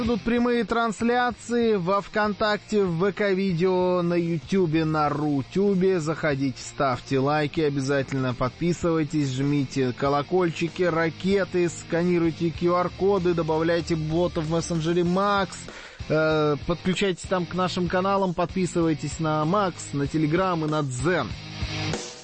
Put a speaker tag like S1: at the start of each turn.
S1: Идут прямые трансляции во ВКонтакте, в ВК-видео, на Ютубе, на Рутюбе. Заходите, ставьте лайки, обязательно подписывайтесь, жмите колокольчики, ракеты, сканируйте QR-коды, добавляйте ботов в мессенджере Макс. Подключайтесь там к нашим каналам, подписывайтесь на Макс, на Телеграм и на Дзен.